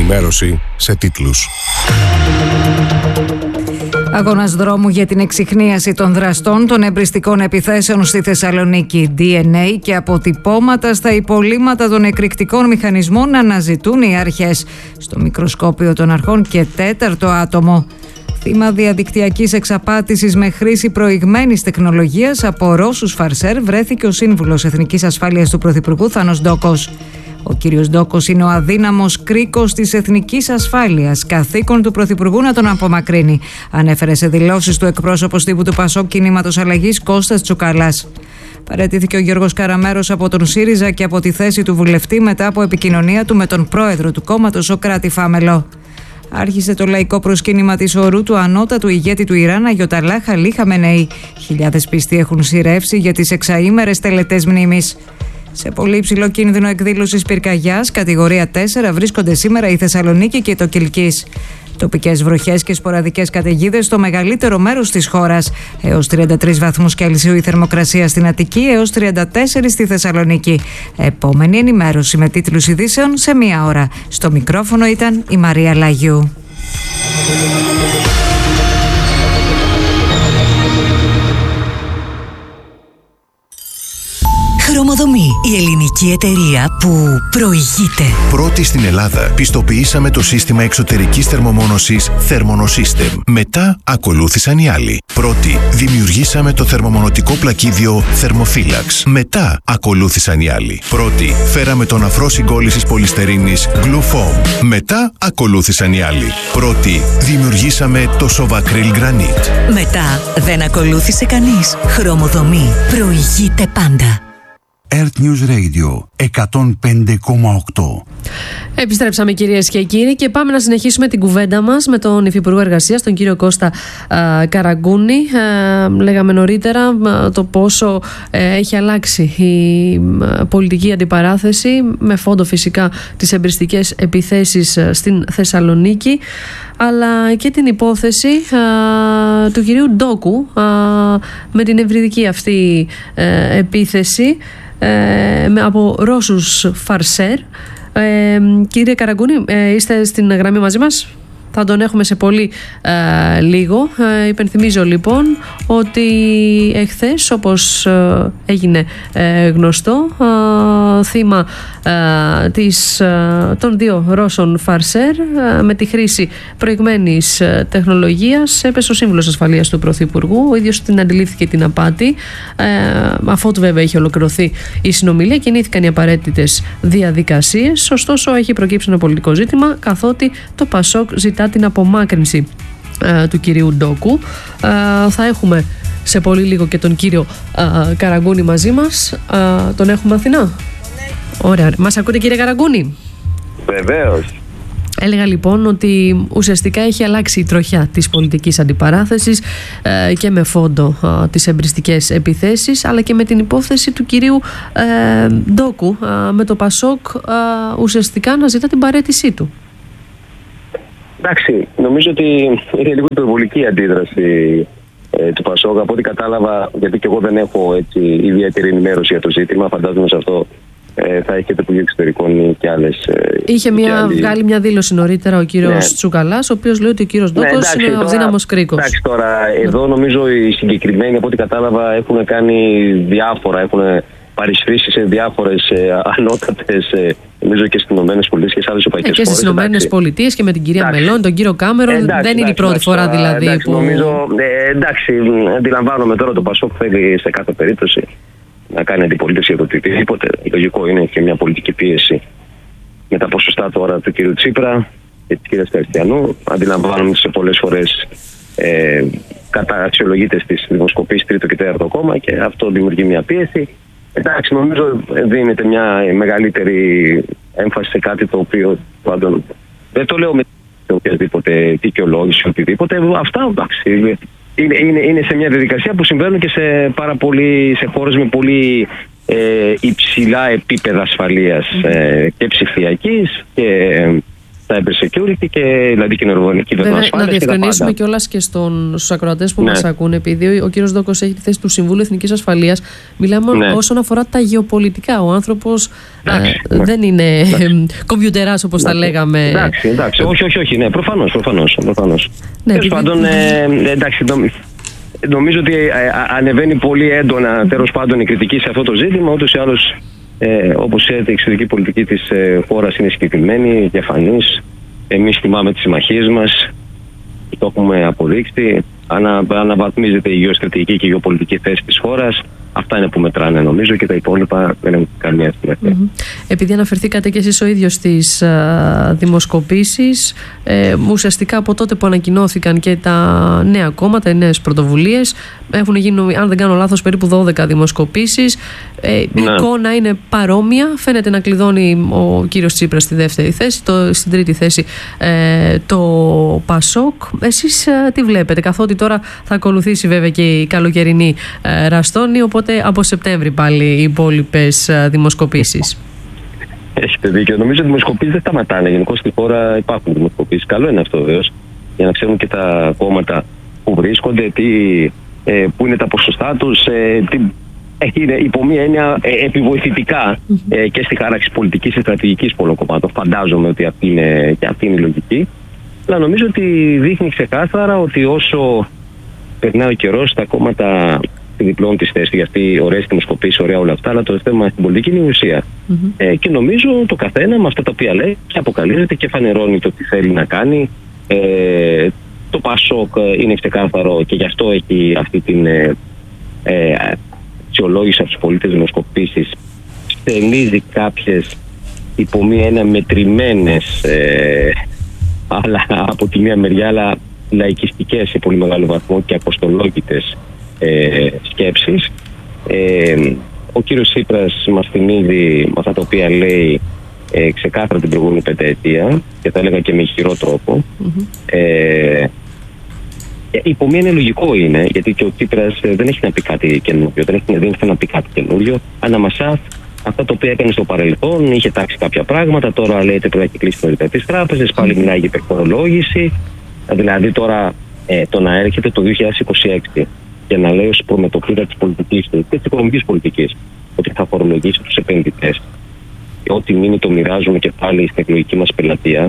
ενημέρωση σε τίτλους. Αγώνας δρόμου για την εξιχνίαση των δραστών των εμπριστικών επιθέσεων στη Θεσσαλονίκη. DNA και αποτυπώματα στα υπολείμματα των εκρηκτικών μηχανισμών αναζητούν οι αρχές. Στο μικροσκόπιο των αρχών και τέταρτο άτομο. Θύμα διαδικτυακής εξαπάτησης με χρήση προηγμένης τεχνολογίας από Ρώσους φαρσέρ βρέθηκε ο σύμβουλος Εθνικής Ασφάλειας του Πρωθυπουργού Θάνος Ντόκος. Ο κύριος Ντόκος είναι ο αδύναμος κρίκος της εθνικής ασφάλειας. Καθήκον του Πρωθυπουργού να τον απομακρύνει, ανέφερε σε δηλώσεις του εκπρόσωπος τύπου του Πασόκ Κινήματος Αλλαγής Κώστας Τσουκαλάς. Παραιτήθηκε ο Γιώργος Καραμέρος από τον ΣΥΡΙΖΑ και από τη θέση του βουλευτή μετά από επικοινωνία του με τον πρόεδρο του κόμματος Σοκράτη Φάμελο. Άρχισε το λαϊκό προσκύνημα της ορού του ανώτατου ηγέτη του Ιράν Αγιοταλά Αλή Χαμενεή. Χιλιάδες πιστοί έχουν σειρεύσει για τις εξαήμερες τελετές μνήμης. Σε πολύ υψηλό κίνδυνο εκδήλωσης πυρκαγιάς, κατηγορία 4, βρίσκονται σήμερα η Θεσσαλονίκη και το Κιλκής. Τοπικές βροχές και σποραδικές καταιγίδες στο μεγαλύτερο μέρος της χώρας. Έως 33 βαθμούς Κελσίου η θερμοκρασία στην Αττική, έως 34 στη Θεσσαλονίκη. Επόμενη ενημέρωση με τίτλους ειδήσεων σε 1 ώρα. Στο μικρόφωνο ήταν η Μαρία Λαγιού. Χρωμοδομή, η ελληνική εταιρεία που προηγείται. Πρώτη στην Ελλάδα πιστοποιήσαμε το σύστημα εξωτερικής θερμομόνωσης Thermonosystem. Μετά ακολούθησαν οι άλλοι. Πρώτη δημιουργήσαμε το θερμομονωτικό πλακίδιο Thermophilax. Μετά ακολούθησαν οι άλλοι. Πρώτη φέραμε τον αφρό συγκόλλησης πολυστερίνης Glufoam. Μετά ακολούθησαν οι άλλοι. Πρώτη δημιουργήσαμε το Sovacryl Granite. Μετά δεν ακολούθησε κανείς. Χρωμοδομή προηγείται πάντα. Earth News Radio 105,8. Επιστρέψαμε κυρίες και κύριοι και πάμε να συνεχίσουμε την κουβέντα μας με τον Υφυπουργό Εργασίας, τον κύριο Κώστα Καραγκούνη. Λέγαμε νωρίτερα το πόσο έχει αλλάξει η πολιτική αντιπαράθεση με φόντο φυσικά τις εμπριστικές επιθέσεις στην Θεσσαλονίκη, αλλά και την υπόθεση του κυρίου Ντόκου με την ευρυδική αυτή επίθεση από Ρώσους φαρσέρ. Κύριε Καραγκούνη, είστε στην γραμμή μαζί μας? Θα τον έχουμε σε πολύ λίγο. Υπενθυμίζω λοιπόν ότι εχθές, όπως έγινε γνωστό, θύμα των 2 Ρώσων φαρσέρ με τη χρήση προηγμένης τεχνολογίας έπεσε ο σύμβουλος ασφαλείας του Πρωθυπουργού. Ο ίδιος την αντιλήφθηκε την απάτη. Αφότου βέβαια είχε ολοκληρωθεί η συνομιλία, κινήθηκαν οι απαραίτητες διαδικασίες. Ωστόσο έχει προκύψει ένα πολιτικό ζήτημα, καθότι το Πασόκ ζητά την απομάκρυνση του κυρίου Ντόκου. Θα έχουμε σε πολύ λίγο και τον κύριο Καραγκούνη μαζί μας. Τον έχουμε Αθηνά? Ωραία. Μας ακούτε κύριε Καραγκούνη? Βεβαίως. Έλεγα λοιπόν ότι ουσιαστικά έχει αλλάξει η τροχιά της πολιτικής αντιπαράθεσης και με φόντο τις εμπριστικές επιθέσεις, αλλά και με την υπόθεση του κυρίου Ντόκου με το Πασόκ ουσιαστικά να ζητά την παραίτησή του. Εντάξει, νομίζω ότι είναι λίγο υπερβολική η αντίδραση του Πασόκ. Από ό,τι κατάλαβα, γιατί και εγώ δεν έχω έτσι ιδιαίτερη ενημέρωση για το ζήτημα, φαντάζομαι σε αυτό θα έχει και το Υπουργείο Εξωτερικών και άλλες. Είχε βγάλει μια δήλωση νωρίτερα ο κύριος Τσουκαλάς, ο οποίος λέει ότι ο κύριος Ντόκος είναι ο δύναμος κρίκος. Εντάξει, τώρα εδώ νομίζω οι συγκεκριμένοι, από ό,τι κατάλαβα, έχουν κάνει διάφορα, έχουν παρισφρήσει σε διάφορες ανώτατες, νομίζω και στις ΗΠΑ και σε άλλες ευρωπαϊκές χώρες. Και στις ΗΠΑ και με την κυρία Μελώνη, τον κύριο Κάμερον. Δεν είναι η πρώτη φορά δηλαδή που. Νομίζω, εντάξει, αντιλαμβάνομαι τώρα το Πασόκ θέλει σε κάθε περίπτωση να κάνει αντιπολίτευση για το οτιδήποτε. Λογικό είναι και μια πολιτική πίεση με τα ποσοστά τώρα του κύριου Τσίπρα και της κυρίας Χριστιανού. Αντιλαμβάνομαι ότι σε πολλές φορές αξιολογείται στις δημοσκοπήσεις 3ο και 4ο κόμμα και αυτό δημιουργεί μια πίεση. Εντάξει, νομίζω δίνεται μια μεγαλύτερη έμφαση σε κάτι το οποίο δεν το λέω με οποιαδήποτε δικαιολόγηση ή οτιδήποτε. Αυτά εντάξει, είναι σε μια διαδικασία που συμβαίνουν και σε χώρες με πολύ υψηλά επίπεδα ασφαλείας και ψηφιακής και cyber security και δηλαδή κοινωνική ασφάλεια. Να διευκρινίσουμε κιόλας και στους ακροατές που μας ακούν, επειδή ο κύριος Δόκος έχει τη θέση του Συμβούλου Εθνικής Ασφαλείας. Μιλάμε όσον αφορά τα γεωπολιτικά. Ο άνθρωπος δεν είναι κομπιουτεράς όπως τα λέγαμε. Εντάξει. Όχι. Ναι, προφανώς. Τέλος πάντων, εντάξει. Νομίζω ότι ανεβαίνει πολύ έντονα τέλος πάντων η κριτική σε αυτό το ζήτημα. Ούτως ή άλλως, όπως ξέρετε, η εξωτερική πολιτική της χώρας είναι συγκεκριμένη, διαφανής. Εμείς τιμάμε τις συμμαχίες μας, το έχουμε αποδείξει. Αναβαθμίζεται η γεωστρατηγική και η γεωπολιτική θέση της χώρας. Αυτά είναι που μετράνε, νομίζω, και τα υπόλοιπα δεν έχουν καμία σημασία. Επειδή αναφερθήκατε και εσείς ο ίδιος στις δημοσκοπήσεις, ουσιαστικά από τότε που ανακοινώθηκαν και τα νέα κόμματα, οι νέες πρωτοβουλίες, έχουν γίνει, αν δεν κάνω λάθος, περίπου 12 δημοσκοπήσεις. Η εικόνα είναι παρόμοια. Φαίνεται να κλειδώνει ο κύριος Τσίπρας στη δεύτερη θέση, στην τρίτη θέση το Πασόκ. Εσείς τι βλέπετε, καθότι τώρα θα ακολουθήσει βέβαια και η καλοκαιρινή ραστόνη, οπότε από Σεπτέμβρη πάλι οι υπόλοιπες δημοσκοπήσεις. Έχετε δίκιο. Νομίζω ότι οι δημοσκοπήσεις δεν σταματάνε. Γενικώς στη χώρα υπάρχουν δημοσκοπήσεις. Καλό είναι αυτό, βεβαίως, για να ξέρουν και τα κόμματα που βρίσκονται, πού είναι τα ποσοστά τους, είναι υπό μία έννοια επιβοηθητικά και στη χάραξη πολιτικής και στρατηγικής πολλών κομμάτων. Φαντάζομαι ότι αυτή είναι η λογική. Αλλά νομίζω ότι δείχνει ξεκάθαρα ότι όσο περνάει ο καιρός, τα κόμματα διπλώνουν τις θέσεις, γιατί ωραίες δημοσκοπήσεις, ωραία όλα αυτά, αλλά το θέμα στην πολιτική είναι η ουσία. Και νομίζω το καθένα με αυτά τα οποία λέει και αποκαλύπτεται και φανερώνει το τι θέλει να κάνει. Το Πασόκ είναι ξεκάθαρο και γι' αυτό έχει αυτή την αξιολόγηση από τους πολίτες δημοσκοπήσεις. Στελίζει κάποιες υπό μία ένα μετρημένες, αλλά από τη μία μεριά, αλλά λαϊκιστικές σε πολύ μεγάλο βαθμό και ακοστολόγητες σκέψεις. Ο κύριος Τσίπρας μας θυμίζει με αυτά τα οποία λέει ξεκάθαρα την προηγούμενη πενταετία, και θα έλεγα και με ισχυρό τρόπο. Υπό μία είναι λογικό είναι, γιατί και ο Τσίπρας δεν έχει να πει κάτι καινούριο, δεν έχει να πει κάτι καινούριο. Αναμασά αυτά τα οποία έκανε στο παρελθόν, είχε τάξει κάποια πράγματα, τώρα λέει ότι πρέπει να κυκλήσει την ορίτà της τράπεζας, πάλι μιλάει για υπερφορολόγηση. Δηλαδή τώρα το να έρχεται το 2026 και να λέει ως προμετωπίδα της πολιτικής του και της οικονομικής πολιτικής ότι θα φορολογήσει τους επενδυτές και ό,τι μείνει το μοιράζουμε και πάλι στην εκλογική μας πελατεία.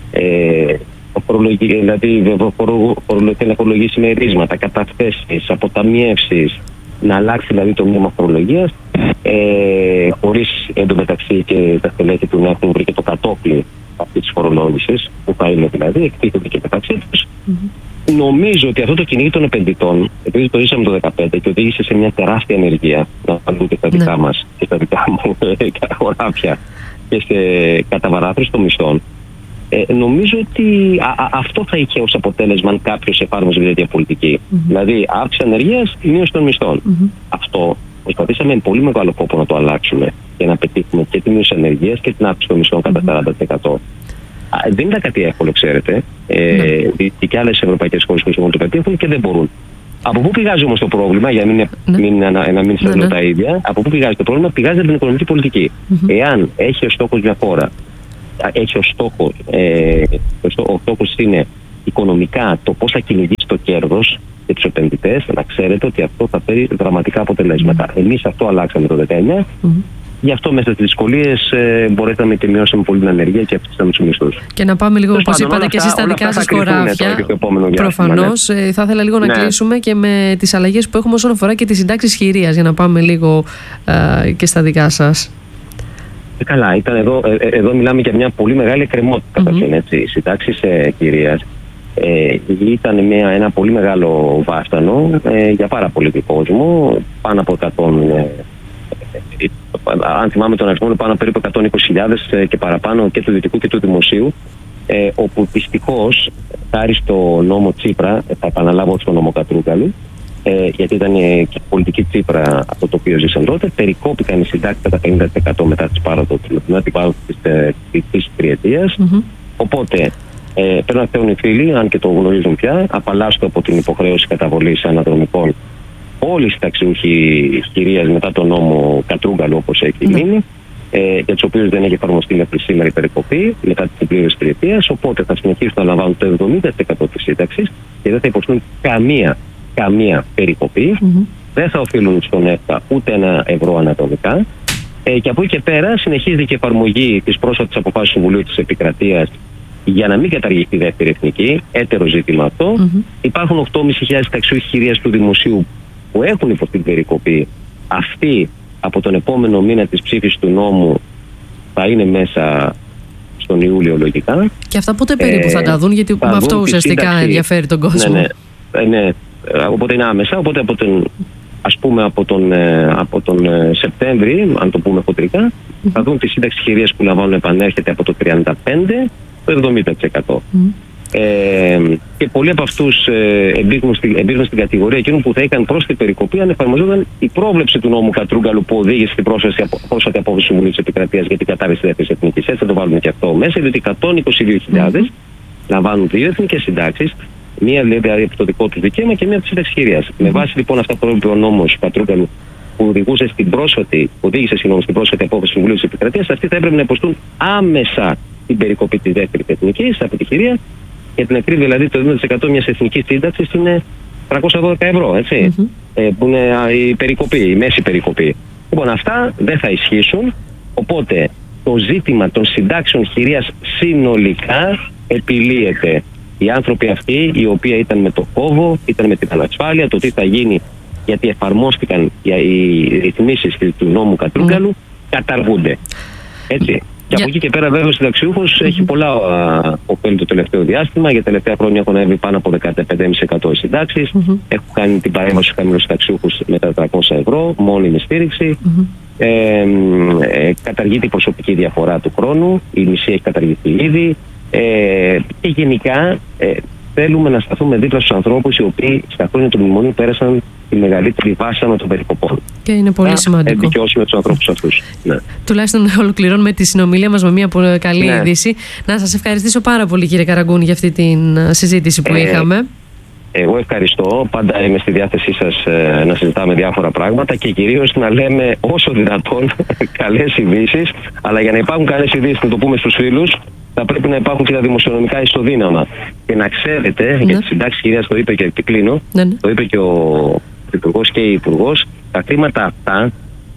Δηλαδή θέλει να φορολογήσει με ρίσματα, καταθέσεις, αποταμιεύσεις, να αλλάξει δηλαδή το μήνυμα φορολογίας, χωρίς εντωμεταξύ και τα στελέχη του να έχουν βρει και το κατόφλι αυτή της φορολόγησης, που θα είναι δηλαδή, εκτίθεται και μεταξύ τους. Νομίζω ότι αυτό το κυνήγι των επενδυτών, επειδή το ζήσαμε το 2015 και οδήγησε σε μια τεράστια ενεργεία, να φανούν και στα δικά μας και στα δικά μου χωράφια και σε καταβαράθρωση των μισθών, νομίζω ότι αυτό θα είχε ως αποτέλεσμα αν κάποιος εφάρμοζε μια τέτοια πολιτική. Δηλαδή, αύξηση ανεργίας, μείωση των μισθών. Αυτό προσπαθήσαμε με πολύ μεγάλο κόπο να το αλλάξουμε για να πετύχουμε και τη μείωση ανεργίας και την αύξηση των μισθών κατά 40%. Δεν ήταν κάτι εύκολο, ξέρετε. Και άλλες ευρωπαϊκές χώρες που το πετύχουν και δεν μπορούν. Από πού πηγάζει όμως το πρόβλημα, για να μην σας λέω τα ίδια, από πού πηγάζει το πρόβλημα? Πηγάζει από την οικονομική πολιτική. Εάν έχει ως στόχος μια χώρα, έχει ως στόχο, ο στόχος είναι οικονομικά το πώς θα κυνηγήσει το κέρδος και τους επενδυτές, να ξέρετε ότι αυτό θα φέρει δραματικά αποτελέσματα. Εμείς αυτό αλλάξαμε το 19. Γι' αυτό μέσα στις δυσκολίες μπορέσαμε και μειώσαμε πολύ την ανεργία και αυξήσαμε τους μισθούς. Και να πάμε λίγο, όπως είπατε και εσείς, στα δικά σας χωράφια. Προφανώς. Θα ήθελα λίγο να κλείσουμε και με τις αλλαγές που έχουμε όσον αφορά και τις συντάξεις χειρίας, για να πάμε λίγο και στα δικά σας. Καλά, εδώ μιλάμε για μια πολύ μεγάλη εκκρεμότητα καταρχήν, έτσι. Οι συντάξεις χειρίας ήταν ένα πολύ μεγάλο βάστανο για πάρα πολύ κόσμο, πάνω από 100. Αν θυμάμαι τον αριθμό, πάνω περίπου 120.000 και παραπάνω και του ιδιωτικού και του δημοσίου, όπου δυστυχώς, χάρη στο νόμο Τσίπρα, θα επαναλάβω στο νόμο Κατρούγκαλου, γιατί ήταν και πολιτική Τσίπρα αυτό το οποίο ζήσαν τότε, περικόπηκαν οι συντάξεις κατά 50% μετά την πάροδο της τριετίας. Οπότε πρέπει να θέλουν οι φίλοι, αν και το γνωρίζουν πια, απαλλάσσονται από την υποχρέωση καταβολής αναδρομικών όλοι οι συνταξιούχοι χειρίας μετά τον νόμο Κατρούγκαλου, όπως έχει μείνει, για τους οποίους δεν έχει εφαρμοστεί μέχρι σήμερα η περικοπή μετά την πλήρωση τριετίας, οπότε θα συνεχίσουν να λαμβάνουν το 70% της σύνταξης και δεν θα υποστούν καμία περικοπή. Δεν θα οφείλουν στον ΕΦΤΑ ούτε €1 ανατομικά. Και από εκεί και πέρα συνεχίζει και η εφαρμογή της πρόσφατης αποφάσης του Συμβουλίου της Επικρατείας για να μην καταργηθεί η δεύτερη εθνική, έτερο ζήτημα αυτό. Υπάρχουν 8.500 ταξιούχοι χειρίας του δημοσίου που έχουν υποστεί την περικοπή. Αυτοί από τον επόμενο μήνα της ψήφισης του νόμου θα είναι μέσα στον Ιούλιο λογικά. Και αυτά πότε περίπου θα τα δουν, γιατί με αυτό ουσιαστικά ενδιαφέρει τον κόσμο. Ναι. Οπότε είναι άμεσα, οπότε από τον Σεπτέμβρη, αν το πούμε χοντρικά, θα δουν τη σύνταξη χειρίας που λαμβάνουν επανέρχεται από το 35% το 70%. Και πολλοί από αυτούς εμπίπτουν στην κατηγορία εκείνων που θα είχαν πρόσθετη περικοπή αν εφαρμοζόταν η πρόβλεψη του νόμου Κατρούγκαλου που οδήγησε στην πρόσφατη απόφαση του Συμβουλίου της Επικρατείας για την κατάργηση της δεύτερης εθνικής. Έτσι θα το βάλουμε και αυτό μέσα, διότι 122.000 λαμβάνουν 2 εθνικές συντάξεις. Μία δηλαδή από το δικό του δικαίωμα και μία από τη σύνταξη χειρίας. Με βάση λοιπόν αυτά που προβλέπει ο νόμος Κατρούγκαλου που οδήγησε στην πρόσφατη απόφαση του Συμβουλίου της Επικρατείας, αυτοί θα έπρεπε να υποστούν άμεσα την περικοπή της δεύτερης εθνικής από τη χειρία. Για την ακρίβεια, δηλαδή, το 20% μιας εθνικής σύνταξης είναι 312 ευρώ, έτσι, που είναι η περικοπή, η μέση περικοπή. Λοιπόν, αυτά δεν θα ισχύσουν, οπότε το ζήτημα των συντάξεων χειρίας συνολικά επιλύεται. Οι άνθρωποι αυτοί, οι οποίοι ήταν με το φόβο, ήταν με την ανασφάλεια, το τι θα γίνει, γιατί εφαρμόστηκαν οι ρυθμίσεις του νόμου Κατρούγκαλου, καταργούνται. Έτσι. Και από εκεί και πέρα, βέβαια, ο συνταξιούχος έχει πολλά ωφέλη το τελευταίο διάστημα. Για τα τελευταία χρόνια έχουν ανέβει πάνω από 15,5% οι συντάξεις. Έχουν κάνει την παρέμβαση στους χαμηλούς συνταξιούχους με τα 400 ευρώ, μόνιμη στήριξη. Καταργείται η προσωπική διαφορά του χρόνου. Η μισή έχει καταργηθεί ήδη. Και γενικά θέλουμε να σταθούμε δίπλα στους ανθρώπους οι οποίοι στα χρόνια του μνημονίου πέρασαν τη μεγαλύτερη βάσανα των περικοπών. Και είναι πολύ σημαντικό. Δικαιώσουμε τους ανθρώπους αυτούς. Ναι. Τουλάχιστον ολοκληρώνουμε τη συνομιλία μας με μια πολύ καλή είδηση. Να σας ευχαριστήσω πάρα πολύ, κύριε Καραγκούνη, για αυτή τη συζήτηση που είχαμε. Εγώ ευχαριστώ. Πάντα είμαι στη διάθεσή σας να συζητάμε διάφορα πράγματα και κυρίως να λέμε όσο δυνατόν καλές ειδήσεις. Αλλά για να υπάρχουν καλές ειδήσεις, να το πούμε στους φίλους, θα πρέπει να υπάρχουν και τα δημοσιονομικά ισοδύναμα. Και να ξέρετε, για τη συντάξη χειρίας, το είπε και κλείνω, το είπε και ο Υπουργός και η Υπουργός, τα χρήματα αυτά,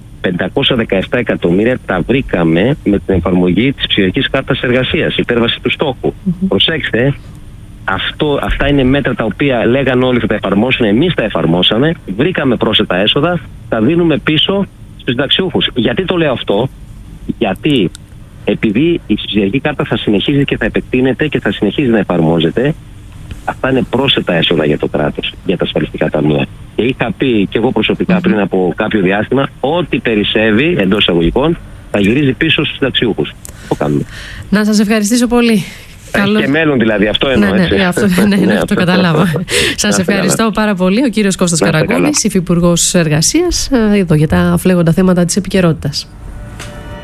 517 εκατομμύρια, τα βρήκαμε με την εφαρμογή της ψηφιακής κάρτας εργασίας, υπέρβαση του στόχου. Προσέξτε, αυτά είναι μέτρα τα οποία λέγαν όλοι θα τα εφαρμόσουν, εμείς τα εφαρμόσαμε, βρήκαμε πρόσθετα έσοδα, τα δίνουμε πίσω στους συνταξιούχους. Γιατί το λέω αυτό? Γιατί επειδή η ψηφιακή κάρτα θα συνεχίζει και θα επεκτείνεται και θα συνεχίζει να εφαρμόζεται, αυτά είναι πρόσθετα έσοδα για το κράτος, για τα ασφαλιστικά ταμεία. Και είχα πει και εγώ προσωπικά πριν από κάποιο διάστημα, ό,τι περισσεύει εντός εισαγωγικών θα γυρίζει πίσω στους συνταξιούχους. Το κάνουμε. Να σας ευχαριστήσω πολύ. Και μέλλον δηλαδή, αυτό εννοώ. Αυτό καταλάβα. Σας ευχαριστώ πάρα πολύ. Ο κύριος Κώστας Καραγκούνης, Υφυπουργός Εργασίας, εδώ για τα φλέγοντα θέματα της επικαιρότητας.